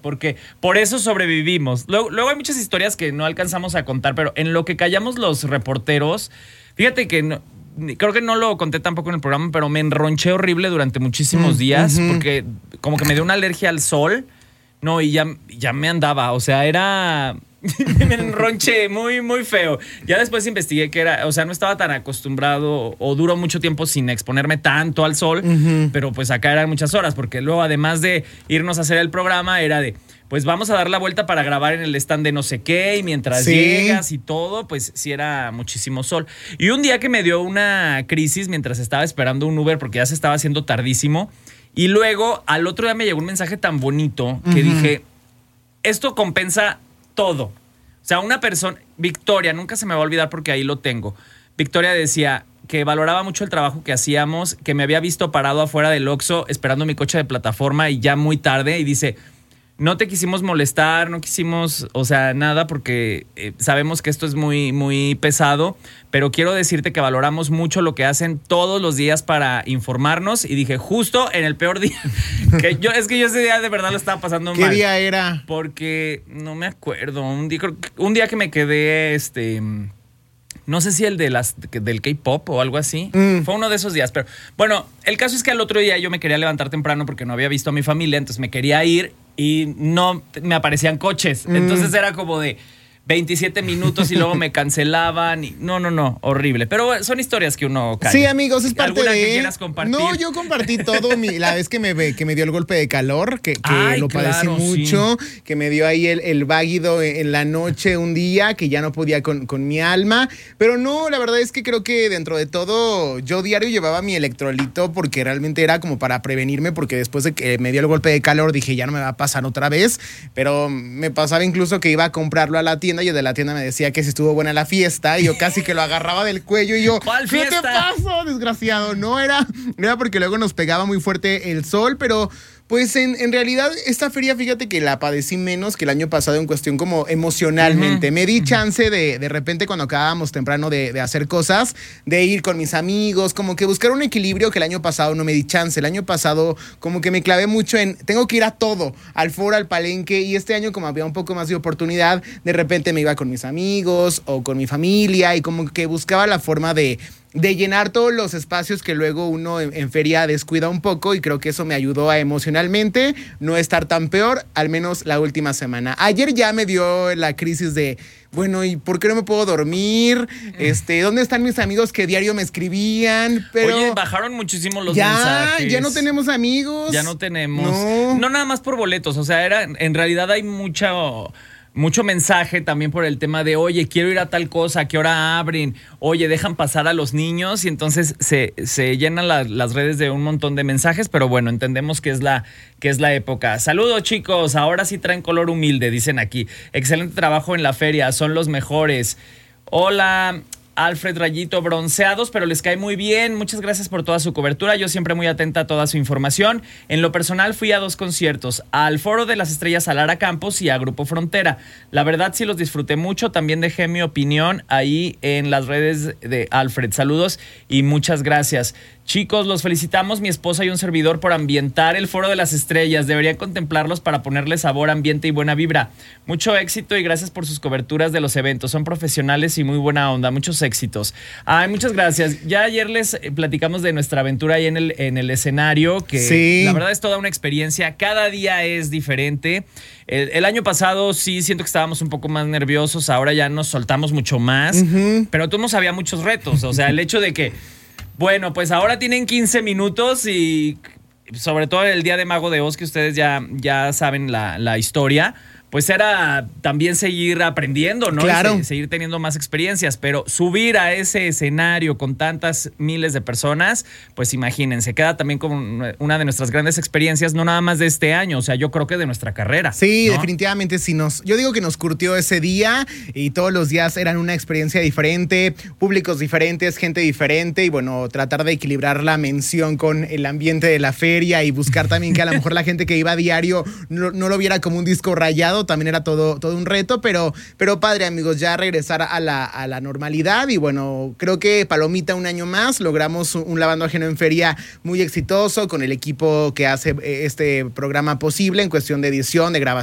porque por eso sobrevivimos. Luego hay muchas historias que no alcanzamos a contar, pero en lo que callamos los reporteros, fíjate que creo que no lo conté tampoco en el programa, pero me enronché horrible durante muchísimos días, porque como que me dio una alergia al sol, no, y ya me andaba, o sea, era... me enronché muy, muy feo. Ya después investigué que era, o sea, no estaba tan acostumbrado o duró mucho tiempo sin exponerme tanto al sol, pero pues acá eran muchas horas, porque luego además de irnos a hacer el programa era de, pues vamos a dar la vuelta para grabar en el stand de no sé qué y mientras llegas y todo, pues sí era muchísimo sol. Y un día que me dio una crisis mientras estaba esperando un Uber porque ya se estaba haciendo tardísimo y luego al otro día me llegó un mensaje tan bonito que dije, esto compensa todo. O sea, una persona, Victoria, nunca se me va a olvidar porque ahí lo tengo. Victoria decía que valoraba mucho el trabajo que hacíamos, que me había visto parado afuera del Oxxo esperando mi coche de plataforma y ya muy tarde y dice, no te quisimos molestar, no quisimos, o sea, nada porque sabemos que esto es muy, muy pesado, pero quiero decirte que valoramos mucho lo que hacen todos los días para informarnos y dije, justo en el peor día, que yo ese día de verdad lo estaba pasando mal. ¿Qué día era? Porque no me acuerdo, un día que me quedé, no sé si el del K-pop o algo así. Fue uno de esos días. Pero bueno, el caso es que al otro día yo me quería levantar temprano porque no había visto a mi familia, entonces me quería ir y no me aparecían coches. Entonces era como de 27 minutos y luego me cancelaban. Y no, horrible. Pero son historias que uno calla. Sí, amigos, es parte ¿Alguna de... que quieras compartir? No, yo compartí todo. La vez que me dio el golpe de calor, que lo padecí mucho, que me dio ahí el váguido en la noche un día, que ya no podía con mi alma. Pero no, la verdad es que creo que dentro de todo, yo diario llevaba mi electrolito porque realmente era como para prevenirme, porque después de que me dio el golpe de calor dije, ya no me va a pasar otra vez. Pero me pasaba incluso que iba a comprarlo a la tienda y de la tienda me decía que si estuvo buena la fiesta y yo casi que lo agarraba del cuello y yo, ¿cuál fiesta? ¿Qué te pasó, desgraciado? No, era porque luego nos pegaba muy fuerte el sol, pero pues en realidad esta feria, fíjate que la padecí menos que el año pasado en cuestión como emocionalmente. Me di chance de repente cuando acabábamos temprano de hacer cosas, de ir con mis amigos, como que buscar un equilibrio que el año pasado no me di chance. El año pasado como que me clavé mucho en, tengo que ir a todo, al foro, al palenque, y este año como había un poco más de oportunidad, de repente me iba con mis amigos o con mi familia y como que buscaba la forma de llenar todos los espacios que luego uno en feria descuida un poco, y creo que eso me ayudó a emocionalmente no estar tan peor, al menos la última semana. Ayer ya me dio la crisis de, bueno, ¿y por qué no me puedo dormir? ¿Dónde están mis amigos que diario me escribían? Pero oye, bajaron muchísimo los mensajes. Ya no tenemos amigos. Ya no tenemos. No nada más por boletos, o sea, en realidad hay mucho mensaje también por el tema de, oye, quiero ir a tal cosa, ¿a qué hora abren? Oye, dejan pasar a los niños, y entonces se llenan las redes de un montón de mensajes, pero bueno, entendemos que es la época. Saludos, chicos, ahora sí traen color humilde, dicen aquí. Excelente trabajo en la feria, son los mejores. Hola, Alfred Rayito, bronceados, pero les cae muy bien. Muchas gracias por toda su cobertura. Yo siempre muy atenta a toda su información. En lo personal fui a 2 conciertos, al Foro de las Estrellas a Lara Campos y a Grupo Frontera. La verdad sí los disfruté mucho. También dejé mi opinión ahí en las redes de Alfred. Saludos y muchas gracias. Chicos, los felicitamos, mi esposa y un servidor, por ambientar el Foro de las Estrellas. Deberían contemplarlos para ponerle sabor, ambiente y buena vibra. Mucho éxito y gracias por sus coberturas de los eventos. Son profesionales y muy buena onda. Muchos éxitos. Ay, muchas gracias. Ya ayer les platicamos de nuestra aventura ahí en el escenario, que la verdad es toda una experiencia. Cada día es diferente. El año pasado sí siento que estábamos un poco más nerviosos. Ahora ya nos soltamos mucho más. Pero tú no había muchos retos. O sea, el hecho de que, bueno, pues ahora tienen 15 minutos y sobre todo el día de Mago de Oz, que ustedes ya saben la historia, pues era también seguir aprendiendo, ¿no? Claro. Y seguir teniendo más experiencias, pero subir a ese escenario con tantas miles de personas, pues imagínense, queda también como una de nuestras grandes experiencias, no nada más de este año, o sea, yo creo que de nuestra carrera. Sí, ¿no? Definitivamente sí. Yo digo que nos curtió ese día, y todos los días eran una experiencia diferente, públicos diferentes, gente diferente, y bueno, tratar de equilibrar la mención con el ambiente de la feria y buscar también que a lo mejor la gente que iba a diario no lo viera como un disco rayado. También era todo un reto, pero padre, amigos, ya regresar a la normalidad. Y bueno, creo que palomita, un año más, logramos un Lavando Ajeno en Feria muy exitoso con el equipo que hace este programa posible en cuestión de edición, de grabación